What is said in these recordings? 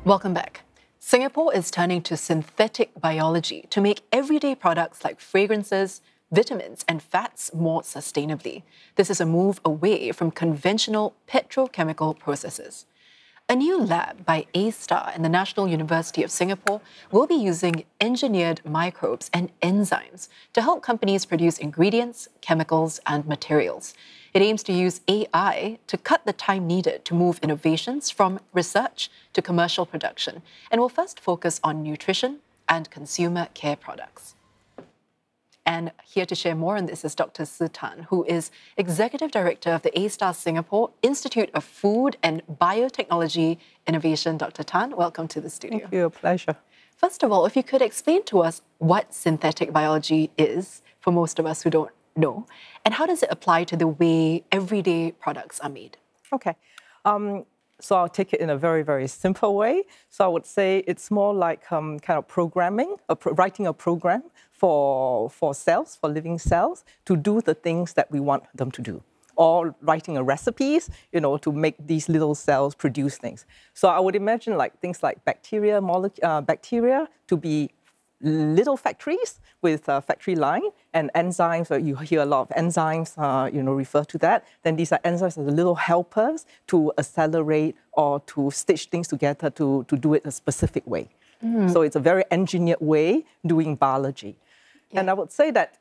Welcome back. Singapore is turning to synthetic biology to make everyday products like fragrances, vitamins, and fats more sustainably. This is a move away from conventional petrochemical processes. A new lab by A*STAR and the National University of Singapore will be using engineered microbes and enzymes to help companies produce ingredients, chemicals, and materials. It aims to use AI to cut the time needed to move innovations from research to commercial production, and will first focus on nutrition and consumer care products. And here to share more on this is Dr. Tze Tan, who is Executive Director of the A*STAR Singapore Institute of Food and Biotechnology Innovation. Dr. Tan, welcome to the studio. Thank you, a pleasure. First of all, if you could explain to us what synthetic biology is, for most of us who don't know, and how does it apply to the way everyday products are made? Okay. So I'll take it in a very, very simple way. So I would say it's more like kind of programming, writing a program for cells, for living cells, to do the things that we want them to do. Or writing a recipes, to make these little cells produce things. So I would imagine like things like bacteria to be little factories with a factory line, and enzymes, you hear a lot of enzymes, refer to that. Then these are enzymes as little helpers to accelerate or to stitch things together to do it a specific way. So it's a very engineered way doing biology. Yeah. And I would say that,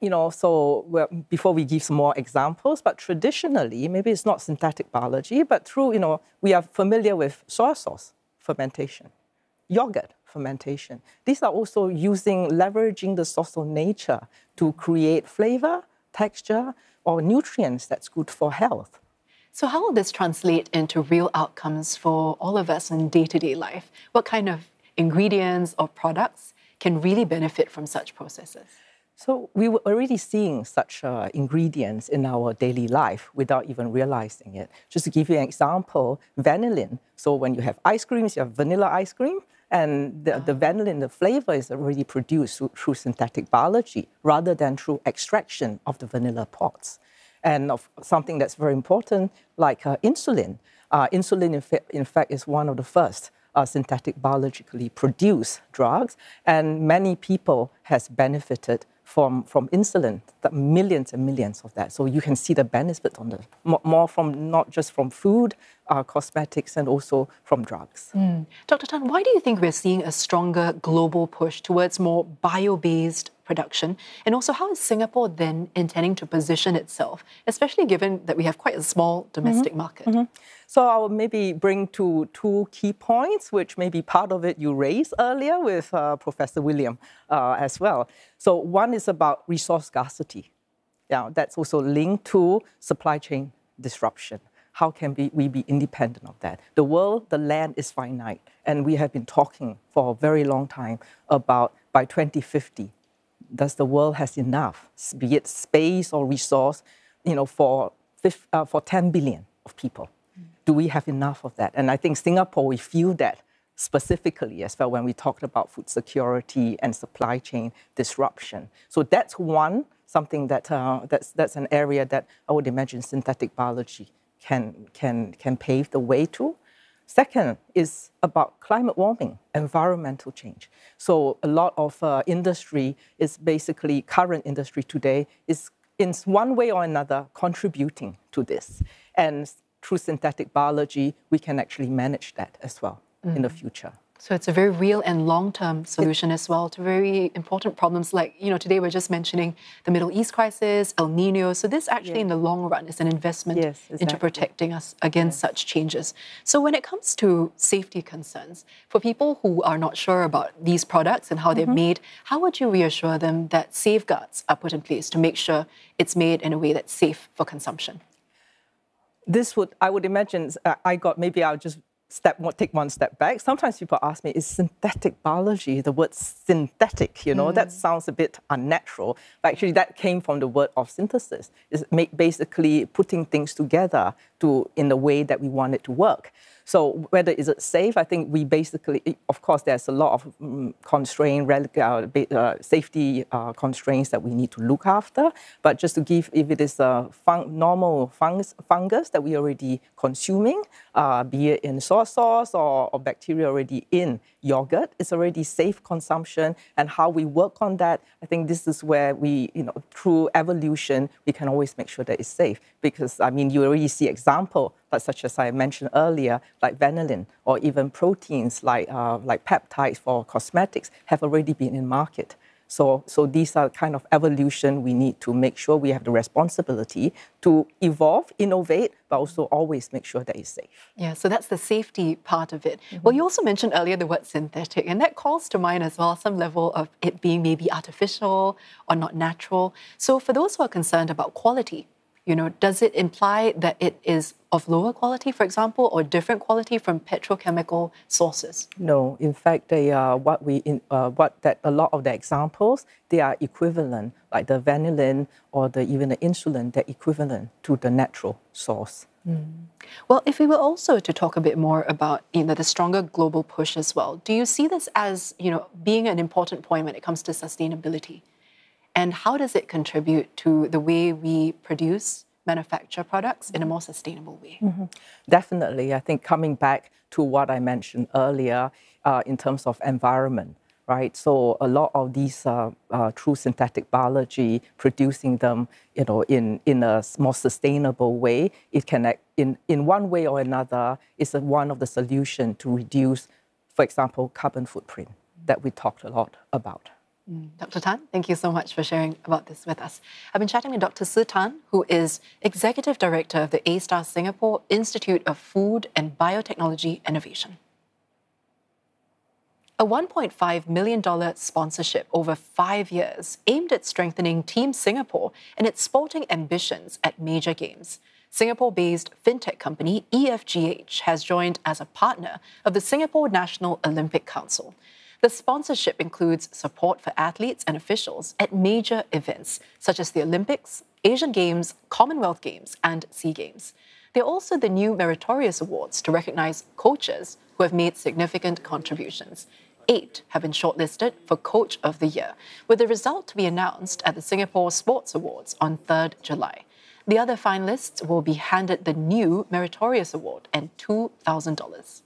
before we give some more examples, but traditionally, maybe it's not synthetic biology, but through, we are familiar with soy sauce fermentation, yogurt fermentation. These are also leveraging the source of nature to create flavor, texture, or nutrients that's good for health. So how will this translate into real outcomes for all of us in day-to-day life? What kind of ingredients or products can really benefit from such processes? So we were already seeing such ingredients in our daily life without even realizing it. Just to give you an example, vanillin. So when you have ice creams, you have vanilla ice cream, and the vanillin, the flavor is already produced through synthetic biology rather than through extraction of the vanilla pods. And of something that's very important, like insulin. Insulin, in fact, is one of the first synthetic biologically produced drugs, and many people has benefited from insulin, millions and millions of that. So you can see the benefit on more from not just from food, cosmetics, and also from drugs. Dr. Tan, why do you think we're seeing a stronger global push towards more bio-based production? And also, how is Singapore then intending to position itself, especially given that we have quite a small domestic market? So I'll maybe bring to two key points, which maybe part of it you raised earlier with Professor William as well. So one is about resource scarcity. Yeah, that's also linked to supply chain disruption. How can we be independent of that? The world, the land is finite. And we have been talking for a very long time about by 2050, does the world has enough, be it space or resource, for 10 billion of people? Do we have enough of that? And I think Singapore, we feel that specifically as well when we talked about food security and supply chain disruption. So that's something that that's an area that I would imagine synthetic biology can pave the way to. Second is about climate warming, environmental change. So a lot of industry is basically, current industry today is in one way or another contributing to this. And through synthetic biology, we can actually manage that as well in the future. So it's a very real and long-term solution as well to very important problems like, today we're just mentioning the Middle East crisis, El Nino. So this actually in the long run is an investment into protecting us against such changes. So when it comes to safety concerns, for people who are not sure about these products and how they're made, how would you reassure them that safeguards are put in place to make sure it's made in a way that's safe for consumption? I would imagine, maybe I'll just take one step back. Sometimes people ask me, is synthetic biology, the word synthetic, that sounds a bit unnatural. But actually, that came from the word of synthesis. It's basically putting things together in the way that we want it to work. So whether is it safe, I think we basically, of course, there's a lot of safety constraints that we need to look after. But just to give, if it is a normal fungus that we already consuming, be it in soy sauce or bacteria already in yogurt. It's already safe consumption, and how we work on that, I think this is where we, through evolution, we can always make sure that it's safe. Because, I mean, you already see example, such as I mentioned earlier, like vanillin, or even proteins like peptides for cosmetics have already been in market. So these are kind of evolution. We need to make sure we have the responsibility to evolve, innovate, but also always make sure that it's safe. Yeah, so that's the safety part of it. Well, you also mentioned earlier the word synthetic, and that calls to mind as well some level of it being maybe artificial or not natural. So for those who are concerned about quality, does it imply that it is of lower quality, for example, or different quality from petrochemical sources? No, in fact, they are a lot of the examples, they are equivalent, like the vanillin or even the insulin, they're equivalent to the natural source. Well, if we were also to talk a bit more about the stronger global push as well, do you see this as being an important point when it comes to sustainability? And how does it contribute to the way we produce, manufacture products in a more sustainable way? Definitely. I think coming back to what I mentioned earlier in terms of environment, right? So a lot of these through synthetic biology, producing them, in a more sustainable way, it can, in one way or another, is one of the solutions to reduce, for example, carbon footprint that we talked a lot about. Dr. Tan, thank you so much for sharing about this with us. I've been chatting with Dr. Tze Tan, who is Executive Director of the A*STAR Singapore Institute of Food and Biotechnology Innovation. A $1.5 million sponsorship over 5 years aimed at strengthening Team Singapore and its sporting ambitions at major games. Singapore-based fintech company EFGH has joined as a partner of the Singapore National Olympic Council. The sponsorship includes support for athletes and officials at major events such as the Olympics, Asian Games, Commonwealth Games, and SEA Games. They're also the new Meritorious Awards to recognize coaches who have made significant contributions. 8 have been shortlisted for Coach of the Year, with the result to be announced at the Singapore Sports Awards on 3rd July. The other finalists will be handed the new Meritorious Award and $2,000.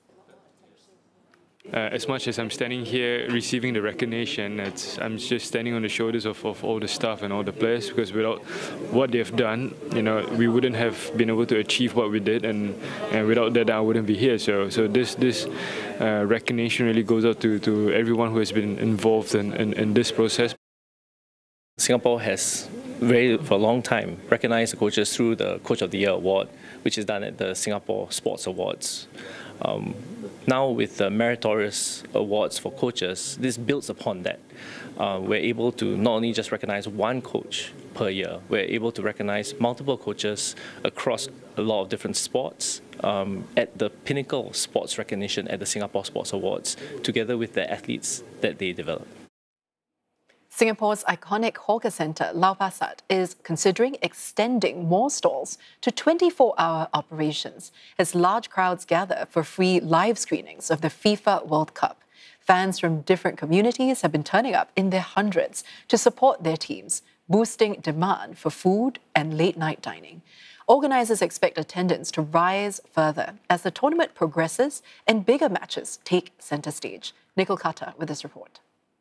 As much as I'm standing here receiving the recognition, I'm just standing on the shoulders of all the staff and all the players, because without what they've done, we wouldn't have been able to achieve what we did, and without that, I wouldn't be here. So this recognition really goes out to everyone who has been involved in this process. Singapore has for a long time recognized the coaches through the Coach of the Year award, which is done at the Singapore Sports Awards. Now with the Meritorious Awards for coaches, this builds upon that. We're able to not only just recognize one coach per year, we're able to recognize multiple coaches across a lot of different sports at the pinnacle of sports recognition at the Singapore Sports Awards, together with the athletes that they develop. Singapore's iconic hawker centre, Lau Pa Sat, is considering extending more stalls to 24-hour operations as large crowds gather for free live screenings of the FIFA World Cup. Fans from different communities have been turning up in their hundreds to support their teams, boosting demand for food and late-night dining. Organisers expect attendance to rise further as the tournament progresses and bigger matches take centre stage. Nicole Carter with this report.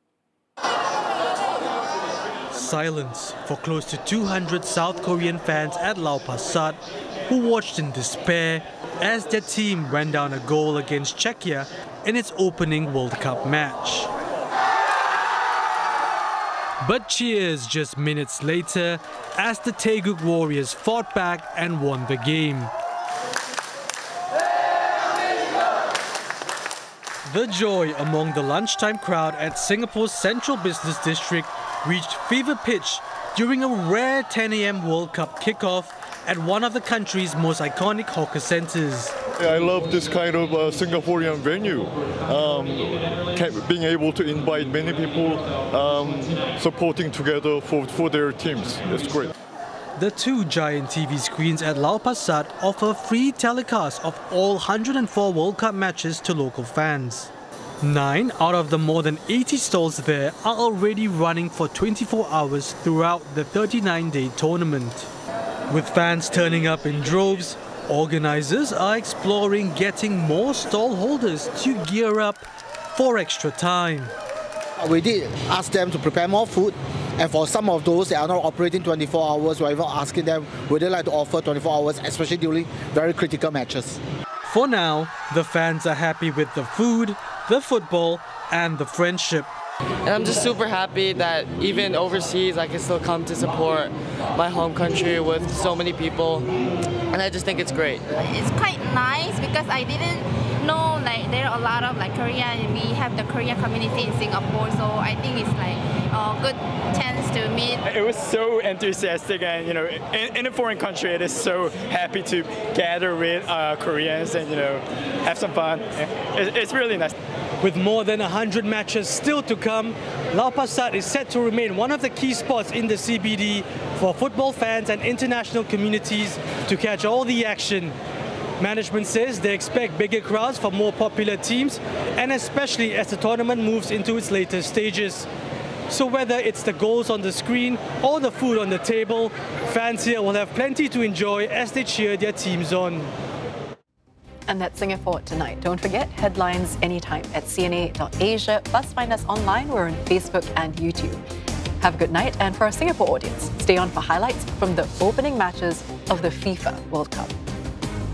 Silence for close to 200 South Korean fans at Lau Pa Sat, who watched in despair as their team went down a goal against Czechia in its opening World Cup match. But cheers just minutes later as the Taeguk Warriors fought back and won the game. The joy among the lunchtime crowd at Singapore's Central Business District reached fever pitch during a rare 10 a.m. World Cup kickoff at one of the country's most iconic hawker centres. I love this kind of Singaporean venue. Being able to invite many people supporting together for their teams. It's great. The 2 giant TV screens at Lau Pa Sat offer free telecasts of all 104 World Cup matches to local fans. 9 out of the more than 80 stalls there are already running for 24 hours throughout the 39-day tournament. With fans turning up in droves, Organisers are exploring getting more stall holders to gear up for extra time. We did ask them to prepare more food, and for some of those that are not operating 24 hours, we're even asking them, would they like to offer 24 hours, especially during very critical matches. For now, the fans are happy with the food, the football and the friendship. And I'm just super happy that even overseas I can still come to support my home country with so many people, and I just think it's great. It's quite nice because I didn't know like there are a lot of like Korea, and we have the Korea community in Singapore, so I think it's like a good chance to meet. It was so enthusiastic, and in a foreign country it is so happy to gather with Koreans and have some fun. It's really nice. With more than 100 matches still to come, Lau Pa Sat is set to remain one of the key spots in the CBD for football fans and international communities to catch all the action. Management says they expect bigger crowds for more popular teams, and especially as the tournament moves into its later stages. So whether it's the goals on the screen or the food on the table, fans here will have plenty to enjoy as they cheer their teams on. And that's Singapore tonight. Don't forget, headlines anytime at cna.asia. Plus, find us online. We're on Facebook and YouTube. Have a good night. And for our Singapore audience, stay on for highlights from the opening matches of the FIFA World Cup.